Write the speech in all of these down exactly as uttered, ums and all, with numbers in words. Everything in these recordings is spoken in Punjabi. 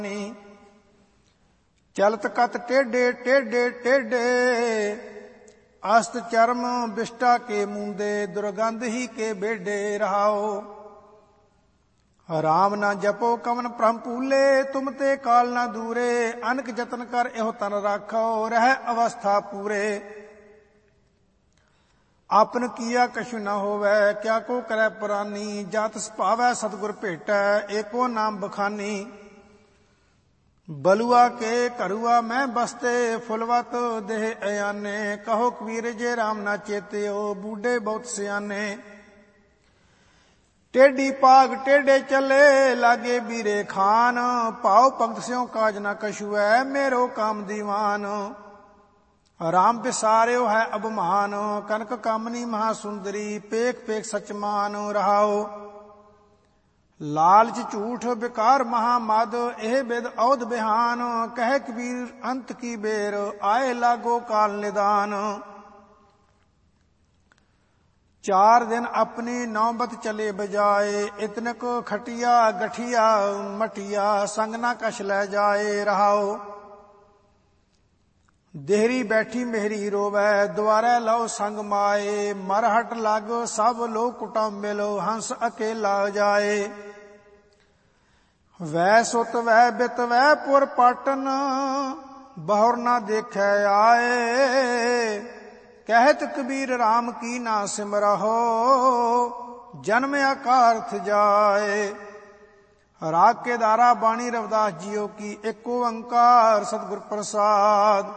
चलत कत टेढ़े टेढ़े टेढ़े, अस्त चर्म बिष्टा के मूंदे, दुर्गंध ही के बेडे। रहाओ राम ना जपो कवन भ्रम भूले, तुम ते काल ना दूरे। अनक जतन कर एहो तन राखो, रह अवस्था पूरे। आपन किया कछु न होवै, क्या को करे पुरानी। जात सुभावै सतगुर भेटै, एको नाम बखानी। बलुआ के करुआ मैं बसते, फुलवत देह अयाने। कहो कबीर जे राम ना चेत्यो, बूढ़े बहुत सियाने। टेढ़ी पाग टेढ़े चले, लागे बीरे खान। पाओ भगत स्यों काज न कछु है, मेरो काम दीवान। राम बिसार्यो है अबमान, कनक कामनी महासुंदरी। पेख पेख सचमान। रहाओ लालच झूठ बेकार महामद, एह बिद औध बिहान। कह कबीर अंत की बेर, आए लागो काल निदान। चार दिन अपनी नौबत चले बजाए, इतनक खटिया गठिया मटिया। संग ना कछ लै जाए। रहाओ देहरी बैठी मेहरी रोवै, द्वारे लो संग माए। मरहट लागो सब लो कुटुंब मिलो, हंस अकेला जाए। वै सुत वै बित वै पुर पाटन, बहुर ना देखे आए। कहत कबीर राम की ना सिमरहो, जन्म अकारथ जाए। राग के दारा बाणी रविदास जियो की, एक ओंकार सतगुर प्रसाद।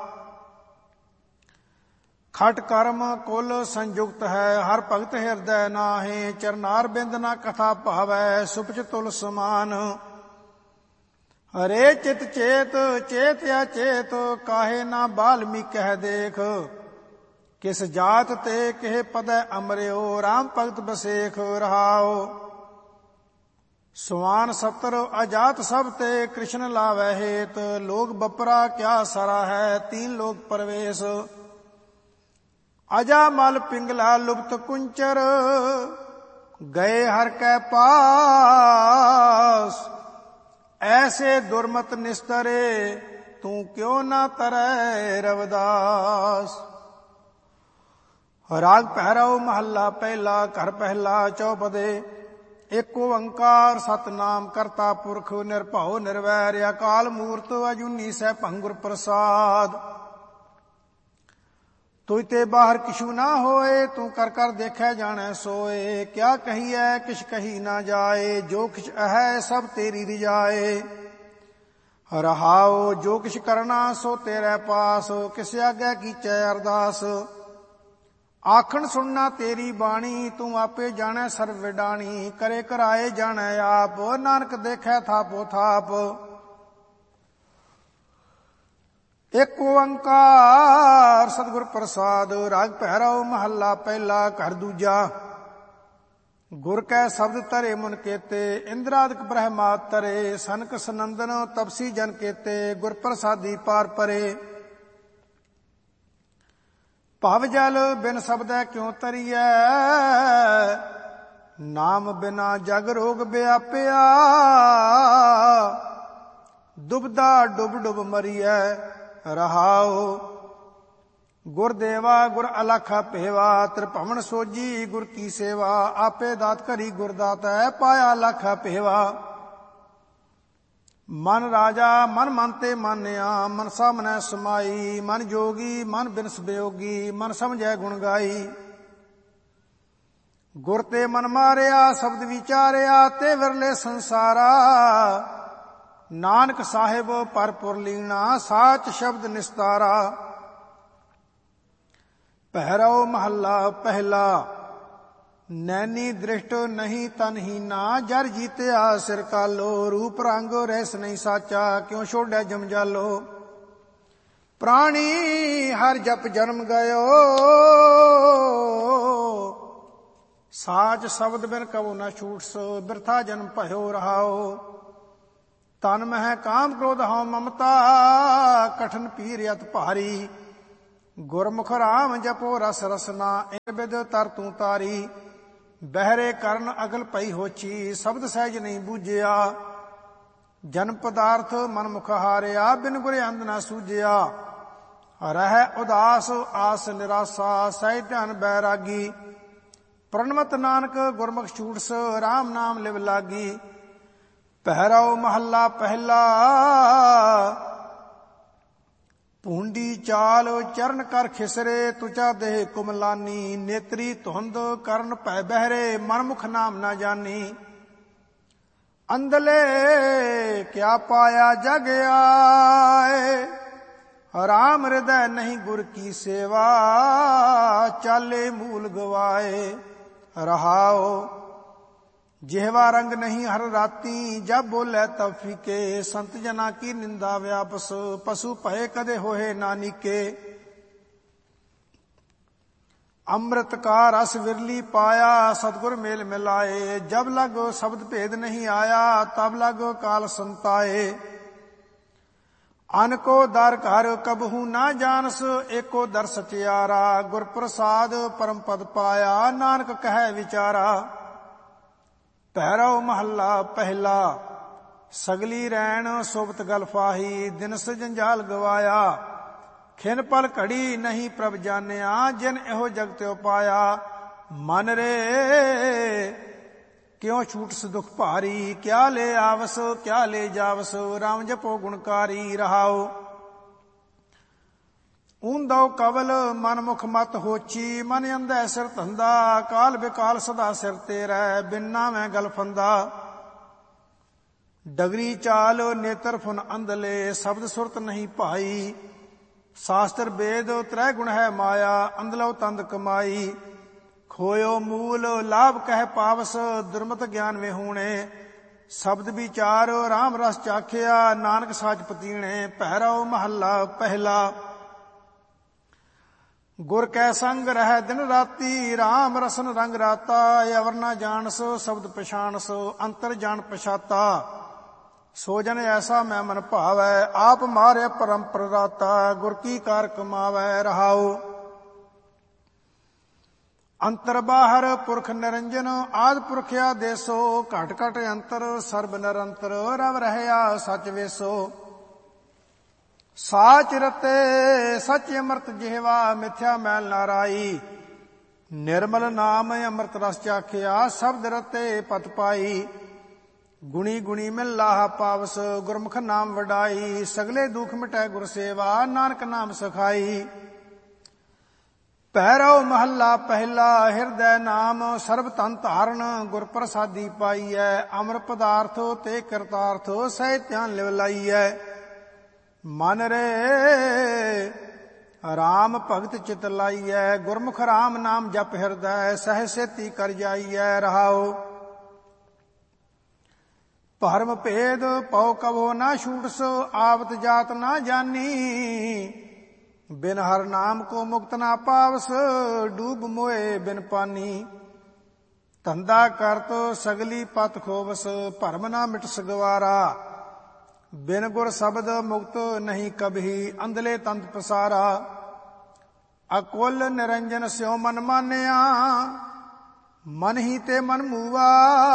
खट कर्म कुल संयुक्त है, हर भगत हृदय नाहे। चरनार बिंद ना कथा भावै, सुपच तुल समान। हरे चित चेत चेत अचेत, काहे ना बाल्मीकि कह देख। किस जात ते केह पदै अमरियो, राम भगत बसेख। रहाओ सुवान सतर अजात सब ते, कृष्ण लावै हेत। लोग बपरा क्या सरा है, तीन लोग प्रवेश। अजा मल पिंगला लुप्त कुंचर, गए हर कै पास। ऐसे दुर्मत निस्तरे, तू क्यों ना तरै रविदास। राग पहराओ महला पहला, घर पहला चौपदे। एक ओंकार सतनाम करता पुरख, निरभਉ निर्वैर। अकाल मूर्त अजूनी सै भंगुर प्रसाद। तुझ ते बाहर किछु ना होए, तू कर कर देखै जानै सोए। क्या कहिए किछ कही ना जाए, जो किछ है सब तेरी रिजाए। रहाओ जो किछ करना सो तेरे पास, किस आगे कीचै अरदास। आखन सुनना तेरी बाणी, तू आपे जानै सर्व विडाणी। करे कराए जानै आप, नानक देखै थापो थाप। एक ओंकार सतगुर प्रसाद। राग पहराओ महला पहला, घर दूजा। गुर कै शब्द तरे मुन केते, इंद्रादिक ब्रह्माद तरे। सनक सनंदन तपसी जन केते, गुर प्रसादी पार परे। भव जल बिन शब्दै क्यों तरियै, नाम बिना जग रोग व्यापिया। दुबदा डुब डुब मरियै। रहाओ गुरदेवा गुर अलखा पेवा, त्रिभुवन सोजी गुर की सेवा। आपे दात करी गुरदाता, पाया लखा पेवा। मन राजा मन मनते मानिया, मनसा मनै समाई। मन जोगी मन बिनस वियोगी, मन समझै गुण गाई। गुर ते मन मारिया शब्द विचारिया, ते विरले संसारा। नानक साहिब परपुर लीना, साच शब्द निस्तारा। पहराओ महला पहला, नैनी दृष्ट नहीं तनहीना। जर जीत्या सिर कालो, रूप रंग रहस नहीं साचा। क्यों छोड़ै जमजालो। प्राणी हर जप जन्म गयो, साच शब्द बिन कबो न छूट सो। बिरथा जन्म भयो। रहाओ तन मह काम क्रोध हਉ ममता, कठिन पीर अत भारी। गुरमुख राम जपो रस रसना, इन बिद तर तू तारी। बहरे करण अगल पई होची, शब्द सहज नहीं बूझिया। ਜਨ ਪਦਾਰਥ ਮਨ ਮੁਖ ਹਾਰਿਆ, ਬਿਨ ਗੁਰ ਅੰਧ ਨਾ ਸੂਝਿਆ। ਰਹਿ ਉਦਾਸ ਆਸ ਨਿਰਾਸਾ, ਸਹਿ ਧਿਆਨ ਬੈਰਾਗੀ। ਪ੍ਰਣਮਤ ਨਾਨਕ ਗੁਰਮੁਖ ਛੂਟਸ, ਰਾਮ ਨਾਮ ਲਿਵ ਲਾਗੀ। ਪਹਿਰਾਓ ਮਹੱਲਾ ਪਹਿਲਾ। ਭੂੰਡੀ ਚਾਲ ਚਰਨ ਕਰ ਖਿਸਰੇ, ਤੁਚਾ ਦੇਹ ਕੁਮਲਾਨੀ। ਨੇਤਰੀ ਧੁੰਦ ਕਰਨ ਭੈ ਬਹਿਰੇ, ਮਨ ਮੁਖ ਨਾਮ ਨਾ ਜਾਨੀ। ਅੰਧਲੇ ਕਿਆ ਪਾਇਆ ਜਗ ਆਏ, ਰਾਮ ਹਿਰਦੈ ਨਹੀਂ ਗੁਰ ਕੀ ਸੇਵਾ। ਚਾਲੇ ਮੂਲ ਗਵਾਏ ਰਹਾਓ, ਜਿਹਵਾ ਰੰਗ ਨਹੀਂ ਹਰ ਰਾਤੀ। ਜਬ ਬੋਲੇ ਤਬ ਫੀਕੇ, ਸੰਤ ਜਨਾ ਕੀ ਨਿੰਦਾ ਵਿਆਪਸ। ਪਸ਼ੂ ਭਏ ਕਦੇ ਹੋਏ ਨਾਨੀਕੇ। ਅੰਮ੍ਰਿਤ ਕਾ ਰਸ ਵਿਰਲੀ ਪਾਇਆ, ਸਤਿਗੁਰ ਮੇਲ ਮਿਲਾਏ। ਜਬ ਲਗੋ ਸ਼ਬਦ ਭੇਦ ਨਹੀਂ ਆਇਆ, ਤਬ ਲਗੋ ਕਾਲ ਸੰਤਾਏ। ਅਨ ਕੋ ਦਰ ਘਰ ਕਬਹੂ ਨਾ ਜਾਣਸ, ਏਕੋ ਦਰ ਸਚਿਆਰਾ। ਗੁਰ ਪ੍ਰਸਾਦ ਪਰਮ ਪਦ ਪਾਇਆ, ਨਾਨਕ ਕਹੈ ਵਿਚਾਰਾ। ਪਹਿਰਾਓ ਮਹੱਲਾ ਪਹਿਲਾ। ਸਗਲੀ ਰੈਣ ਸੋਬਤ ਗਲ ਫਾਹੀ, ਦਿਨਸ ਜੰਜਾਲ ਗਵਾਇਆ। ਖਿਨ ਪਲ ਘੜੀ ਨਹੀਂ ਪ੍ਰਭ ਜਾਣਿਆ, ਜਿਨ ਇਹੋ ਜਗ ਤਿਉ ਪਾਇਆ। ਮਨ ਰੇ ਕਿਉ ਛੂਟਸ ਦੁਖ ਭਾਰੀ, ਕਿਆ ਲੈ ਆਵਸ ਕਿਆ ਲੈ ਜਾਵਸ। ਰਾਮ ਜਪੋ ਗੁਣਕਾਰੀ ਰਹਾਓ। ਊਂਦਉ ਕਵਲ ਮਨ ਮੁਖ ਮਤ ਹੋਚੀ, ਮਨ ਅੰਧੈ ਸਿਰ ਧੰਦਾ। ਕਾਲ ਬਿਕਾਲ ਸਦਾ ਸਿਰ ਤੇ ਰਹਿ, ਬਿਨ ਨਾਵੇਂ ਗਲ ਫੰਦਾ। ਡਗਰੀ ਚਾਲ ਨੇਤਰ ਫੁਨ ਅੰਧਲੇ, ਸ਼ਬਦ ਸੁਰਤ ਨਹੀਂ ਭਾਈ। ਸ਼ਾਸਤਰ ਵੇਦ ਤ੍ਰੈ ਗੁਣ ਹੈ ਮਾਇਆ, ਅੰਧਲੋ ਤੰਦ ਕਮਾਈ। ਖੋਇਓ ਮੂਲ ਲਾਭ ਕਹਿ ਪਾਵਸ, ਦੁਰਮਤ ਗਿਆਨ ਵਿਹੂਣੇ। ਸ਼ਬਦ ਵਿਚਾਰ ਰਾਮ ਰਸ ਚਾਖਿਆ, ਨਾਨਕ ਸਾਚ ਪਤੀਣੇ। ਪਹਿਰਾਓ ਮਹੱਲਾ ਪਹਿਲਾ। ਗੁਰ ਕੈ ਸੰਗ ਰਹਿ ਦਿਨ ਰਾਤੀ, ਰਾਮ ਰਸਨ ਰੰਗ ਰਾਤਾ। ਅਵਰ ਨਾ ਜਾਣਸ ਸ਼ਬਦ ਪਛਾਣਸ, ਅੰਤਰ ਜਾਣ ਪਛਾਤਾ। ਸੋ ਜਨ ਐਸਾ ਮੈਂ ਮਨ ਭਾਵੈ, ਆਪ ਮਾਰੇ ਪਰਮ ਪ੍ਰਦਾਤਾ। ਗੁਰ ਕੀ ਕਾਰ ਕਮਾਵੈ ਰਹਾਓ। ਅੰਤਰ ਬਾਹਰ ਪੁਰਖ ਨਿਰੰਜਨ, ਆਦਿ ਪੁਰਖ ਆਦੇਸੋ। ਘਟ ਘਟ ਅੰਤਰ ਸਰਬ ਨਿਰੰਤਰ, ਰਵ ਰਹਿਆ ਸਚ ਵੇਸੋ। ਸਾਚ ਰਤੇ ਸਚ ਅੰਮ੍ਰਿਤ ਜਿਹਵਾ, ਮਿਥਿਆ ਮੈਲ ਨਾ ਰਾਈ। ਨਿਰਮਲ ਨਾਮ ਅੰਮ੍ਰਿਤ ਰਸ ਚਾਖਿਆ, ਸ਼ਬਦ ਰਤੇ ਪਤ ਪਾਈ। ਗੁਣੀ ਗੁਣੀ ਮਿਲ ਲਾਹ ਪਾਵਸ, ਗੁਰਮੁਖ ਨਾਮ ਵਡਾਈ। ਸਗਲੇ ਦੁਖ ਮਿਟੈ ਗੁਰ ਸੇਵਾ, ਨਾਨਕ ਨਾਮ ਸਖਾਈ। ਪਹਿਰਾਓ ਮਹੱਲਾ ਪਹਿਲਾ। ਹਿਰਦੈ ਨਾਮ ਸਰਬ ਧਨ ਧਾਰਨ, ਗੁਰ ਪ੍ਰਸਾਦੀ ਪਾਈਐ। ਅਮਰ ਪਦਾਰਥ ਤੇ ਕਰਤਾਰਥ, ਸਹਿ ਧਿਆਨ ਲਿਵ ਲਾਈਐ। ਮਨ ਰੇ ਰਾਮ ਭਗਤ ਚਿਤ ਲਾਈਐ, ਗੁਰਮੁਖ ਰਾਮ ਨਾਮ ਜਪ ਹਿਰਦੈ। ਸਹਿ ਸੇਤੀ ਕਰ ਜਾਈਐ ਰਹਾਓ। ਭਰਮ ਭੇਦ ਪਉ ਕਬੋ ਨਾ ਛੂਟਸ, ਆਵਤ ਜਾਤ ਨਾ ਜਾਨੀ। ਬਿਨ ਹਰ ਨਾਮ ਕੋ ਮੁਕਤ ਨਾ ਪਾਵਸ, ਡੂਬ ਮੋਏ ਬਿਨ ਪਾਨੀ। ਧੰਦਾ ਕਰਤ ਸਗਲੀ ਪਤ ਖੋਵਸ, ਭਰਮ ਨਾ ਮਿਟਸ ਗਵਾਰਾ। ਬਿਨ ਗੁਰ ਸ਼ਬਦ ਮੁਕਤ ਨਹੀਂ ਕਬਹੀ, ਅੰਧਲੇ ਤੰਤ ਪਸਾਰਾ। ਅਕੁਲ ਨਿਰੰਜਨ ਸਿਉ ਮਨ ਮਾਨਿਆ, ਮਨ ਹੀ ਤੇ ਮਨ ਮੂਆ।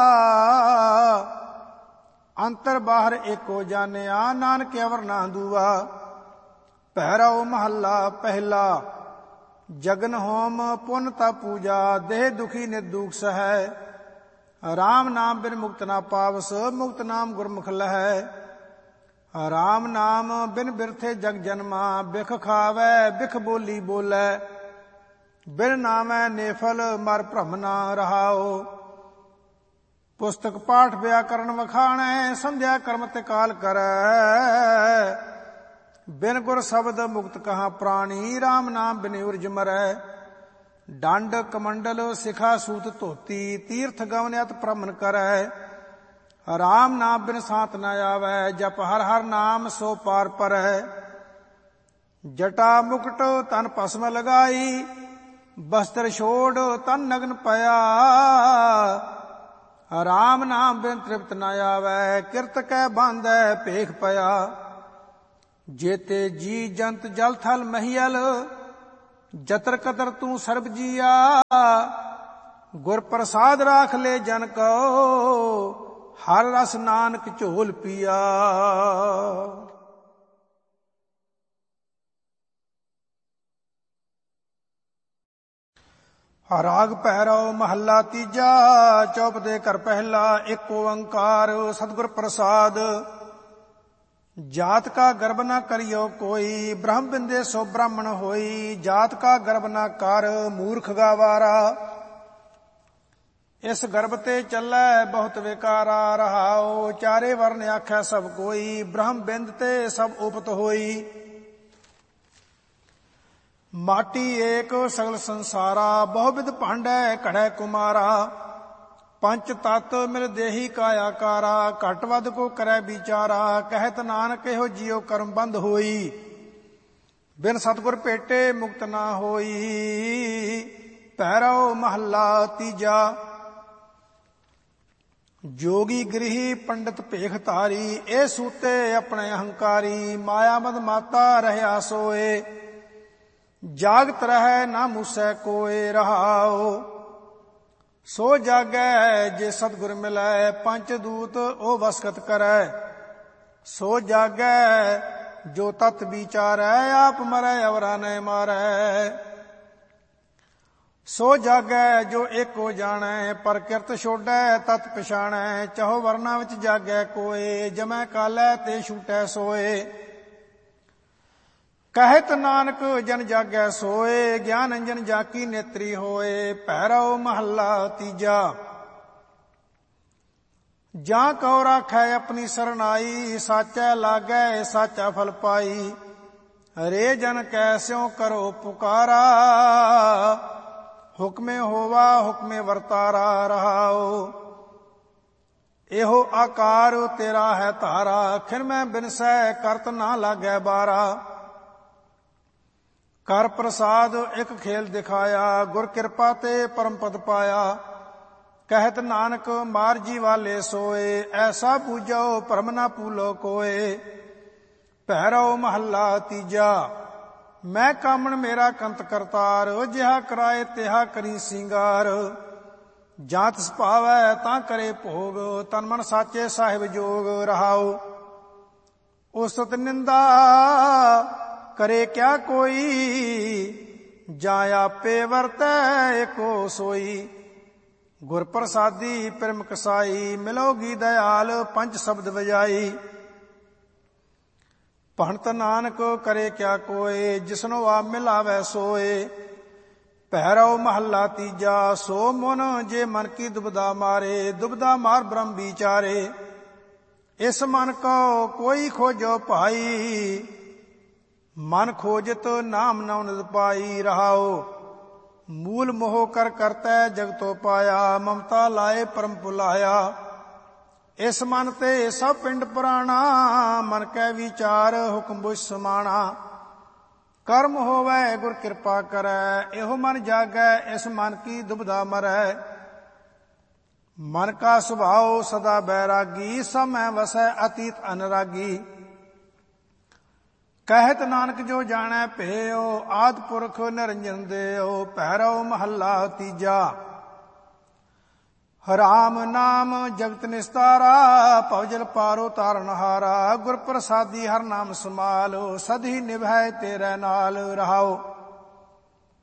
ਅੰਤਰ ਬਾਹਰ ਏਕੋ ਜਾਣਿਆ, ਨਾਨਕ ਅਵਰ ਨਾ ਦੂਆ। ਪਹਿਰਾਓ ਮਹੱਲਾ ਪਹਿਲਾ। ਜਗਨ ਹੋਮ ਪੁੰਨ ਤਾ ਪੂਜਾ, ਦੇਹ ਦੁਖੀ ਨਿਰਦੂਖ ਸਹੈ। ਰਾਮ ਨਾਮ ਬਿਨ ਮੁਕਤ ਨਾ ਪਾਵਸ, ਮੁਕਤ ਨਾਮ ਗੁਰਮੁਖ ਲਹੈ। ਰਾਮ ਨਾਮ ਬਿਨ ਬਿਰਥੇ ਜਗ ਜਨਮਾ, ਬਿਖ ਖਾਵੈ ਬਿਖ ਬੋਲੀ ਬੋਲੈ। ਬਿਨ ਨਾਮੈ ਨੇਫਲ ਮਰ ਭ੍ਰਮ ਨਾ ਰਹਾਓ। ਪੁਸਤਕ ਪਾਠ ਵਿਆਕਰਨ ਵਖਾਣੈ, ਸੰਧਿਆ ਕਰਮ ਤੇ ਕਾਲ ਕਰੈ। ਬਿਨ ਗੁਰ ਸ਼ਬਦ ਮੁਕਤ ਕਹਾ ਪ੍ਰਾਣੀ, ਰਾਮ ਨਾਮ ਬਿਨ ਉਰਜ ਮਰੈ। ਡੰਡ ਕਮੰਡਲ ਸਿਖਾ ਸੂਤ ਧੋਤੀ, ਤੀਰਥ ਗਵਨਿਅਤ ਭ੍ਰਮਨ ਕਰੈ। ਰਾਮ ਨਾਮ ਬਿਨ ਸਾਥ ਨ ਆਵੈ, ਜਪ ਹਰ ਹਰ ਨਾਮ ਸੋ ਪਾਰ ਪਰੈ। ਜਟਾ ਮੁਕਟ ਤਨ ਭਸਮ ਲਗਾਈ, ਬਸਤਰ ਛੋੜ ਤਨ ਨਗਨ ਪਿਆ। ਰਾਮ ਨਾਮ ਬਿਨ ਤ੍ਰਿਪਤ ਨ ਆਵੈ, ਕਿਰਤ ਕੈ ਬਾਂਧੈ ਭੇਖ ਪਿਆ। ਜੇਤੇ ਜੀ ਜੰਤ ਜਲ ਥਲ ਮਹੀਲ, ਜਤਰ ਕਤਰ ਤੂੰ ਸਰਬ ਜੀਆ। ਗੁਰ ਪ੍ਰਸਾਦ ਰਾਖ ਲੈ ਜਨ ਕੋ, ਹਰ ਰਸ ਨਾਨਕ ਝੋਲ ਪੀਆ। ਰਾਗ ਭੈਰਵ ਮਹੱਲਾ ਤੀਜਾ। ਚੌਪਦੇ ਘਰ ਪਹਿਲਾ। ਇੱਕ ਓੰਕਾਰ ਸਤਿਗੁਰ ਪ੍ਰਸਾਦ। ਜਾਤ ਕਾ ਗਰਬ ਨਾ ਕਰਿਓ ਕੋਈ, ਬ੍ਰਹਮ ਬਿੰਦੇ ਸੋ ਬ੍ਰਾਹਮਣ ਹੋਈ। ਜਾਤ ਕਾ ਗਰਬ ਨਾ ਕਰ, ਮੂਰਖ ਗਾਵਾਰਾ। ਇਸ ਗਰਭ ਤੇ ਚੱਲੈ ਬਹੁਤ ਵਿਕਾਰਾ। ਰਹਾਉ ਚਾਰੇ ਵਰਨ ਆਖੈ ਸਭ ਕੋਈ, ਬ੍ਰਹਮ ਬਿੰਦ ਤੇ ਸਭ ਉਪਤ ਹੋਈ। ਮਾਟੀ ਏਕ ਸਗਲ ਸੰਸਾਰਾ, ਬਹੁ ਬਿਧ ਭਾਂਡੈ ਘੜੈ ਕੁਮਾਰਾ। ਪੰਚ ਤਤ ਮਿਲ ਦੇਹੀ ਕਾਇਆਕਾਰਾ, ਘਟ ਵੱਧ ਕੋ ਕਰੈ ਵਿਚਾਰਾ। ਕਹਿਤ ਨਾਨਕ ਇਹੋ ਜਿਉ ਕਰਮ ਬੰਧ ਹੋਈ, ਬਿਨ ਸਤਿਗੁਰ ਭੇਟੇ ਮੁਕਤ ਨਾ ਹੋਈ। ਭੈਰਵ ਮਹੱਲਾ ਤੀਜਾ। ਜੋਗੀ ਗ੍ਰਹੀ ਪੰਡਿਤ ਭੇਖ ਧਾਰੀ, ਇਹ ਸੂਤੇ ਆਪਣੇ ਅਹੰਕਾਰੀ। ਮਾਇਆ ਮਦ ਮਾਤਾ ਰਹਿਆ ਸੋਏ, ਜਾਗਤ ਰਹਿ ਨਾ ਮੂਸੈ ਕੋਏ। ਰਹਾਉ ਸੋ ਜਾਗੈ ਜੇ ਸਤਿਗੁਰ ਮਿਲੈ, ਪੰਚ ਦੂਤ ਉਹ ਵਸਕਤ ਕਰੈ। ਸੋ ਜਾਗੈ ਜੋ ਤਤ ਵਿਚਾਰੈ, ਆਪ ਮਰੈ ਅਵਰਾ ਨੈ ਮਾਰੈ। ਸੋ ਜਾਗੈ ਜੋ ਏਕੋ ਜਾਣੈ, ਪਰ ਕਿਰਤ ਛੋਡੈ ਤਤ ਪਛਾਣੈ। ਚਹੋ ਵਰਨਾ ਵਿੱਚ ਜਾਗੈ ਕੋਏ, ਜਮੈ ਕਾਲੈ ਤੇ ਛੂਟੈ ਸੋਏ। ਕਹਿਤ ਨਾਨਕ ਜਨ ਜਾਗੈ ਸੋਏ, ਗਿਆਨ ਅੰਜਨ ਜਾਕੀ ਨੇਤਰੀ ਹੋਏ। ਭੈਰਵ ਮਹੱਲਾ ਤੀਜਾ। ਜਾਂ ਕਉ ਰਾਖੈ ਆਪਣੀ ਸਰਨਾਈ, ਸਾਚੈ ਲਾਗੈ ਸਾਚਾ ਫਲ ਪਾਈ। ਰੇ ਜਨ ਕੈਸਿਉ ਕਰੋ ਪੁਕਾਰਾ, ਹੁਕਮੇ ਹੋਵਾ ਹੁਕਮੇ ਵਰਤਾਰਾ। ਰਹਾਉ ਇਹੋ ਆਕਾਰ ਤੇਰਾ ਹੈ ਧਾਰਾ, ਖਿਨ ਮੈਂ ਬਿਨਸੈ ਕਰਤ ਨਾ ਲਾਗੈ ਬਾਰਾ। ਕਰ ਪ੍ਰਸਾਦ ਇੱਕ ਖੇਲ ਦਿਖਾਇਆ, ਗੁਰ ਕਿਰਪਾ ਤੇ ਪਰਮ ਪਦ ਪਾਇਆ। ਕਹਿਤ ਨਾਨਕ ਮਾਰ ਜੀ ਵਾਲੇ ਸੋਏ, ਐਸਾ ਪੂਜੋ ਭਰਮ ਨਾ ਭੂਲੋ ਕੋਏ। ਭੈਰਵ ਮਹੱਲਾ ਤੀਜਾ। ਮੈਂ ਕਾਮਣ ਮੇਰਾ ਕੰਤ ਕਰਤਾਰ, ਜਿਹਾ ਕਰਾਏ ਤਿਹਾ ਕਰੀ ਸਿੰਗਾਰ। ਜਾਂ ਤਿਸ ਭਾਵੈ ਤਾਂ ਕਰੇ ਭੋਗ, ਤਨ ਮਨ ਸਾਚੇ ਸਾਹਿਬ ਜੋਗ। ਰਹਾਉ ਉਸਤਤ ਨਿੰਦਾ ਕਰੇ ਕਿਆ ਕੋਈ, ਜਾਂ ਆਪੇ ਵਰਤੈ ਏਕੋ ਸੋਈ। ਗੁਰ ਪ੍ਰਸਾਦੀ ਪਿਰਮ ਕਸਾਈ, ਮਿਲੋਗੀ ਦਇਆਲ ਪੰਜ ਸ਼ਬਦ ਵਜਾਈ। ਭਣਤ ਨਾਨਕ ਕਰੇ ਕਿਆ ਕੋਏ, ਜਿਸਨੋ ਆਪ ਮਿਲਾਵੈ ਸੋਏ। ਭੈਰਵ ਮਹੱਲਾ ਤੀਜਾ। ਸੋ ਮਨ ਜੇ ਮਨ ਕੀ ਦੁਬਦਾ ਮਾਰੇ, ਦੁਬਦਾ ਮਾਰ ਬ੍ਰਹਮ ਵਿਚਾਰੇ। ਇਸ ਮਨ ਕੋ ਕੋਈ ਖੋਜੋ ਭਾਈ, ਮਨ ਖੋਜਤ ਨਾਮ ਨਉ ਨਿਦ ਪਾਈ। ਰਹਾਉ ਮੂਲ ਮੋਹ ਕਰ ਕਰਤੈ ਜਗਤੋ ਪਾਇਆ, ਮਮਤਾ ਲਾਏ ਪਰਮ ਭੁਲਾਇਆ। ਇਸ ਮਨ ਤੇ ਸਭ ਪਿੰਡ ਪੁਰਾਣਾ, ਮਨ ਕੈ ਵਿਚਾਰ ਹੁਕਮ ਬੁਝ ਸਮਾਣਾ। ਕਰਮ ਹੋਵੈ ਗੁਰ ਕਿਰਪਾ ਕਰੈ, ਇਹੋ ਮਨ ਜਾਗੈ ਇਸ ਮਨ ਕੀ ਦੁਬਦਾ ਮਰੈ। ਮਨ ਕਾ ਸੁਭਾਉ ਸਦਾ ਬੈਰਾਗੀ, ਸਮੈ ਵਸੈ ਅਤੀਤ ਅਨਰਾਗੀ। ਕਹਿਤ ਨਾਨਕ ਜੋ ਜਾਣੈ ਭੇਉ, ਆਦਿ ਪੁਰਖ ਨਿਰੰਜਨ ਦੇਉ। ਭੈਰਵ ਮਹੱਲਾ ਤੀਜਾ। ਰਾਮ ਨਾਮ ਜਗਤ ਨਿਸਤਾਰਾ, ਭਵਜਲ ਪਾਰੋ ਤਾਰਨਹਾਰਾ। ਗੁਰ ਪ੍ਰਸਾਦੀ ਹਰ ਨਾਮ ਸਮਾਲ, ਸਦੀ ਨਿਭੈ ਤੇਰੇ ਨਾਲ। ਰਹਾਉ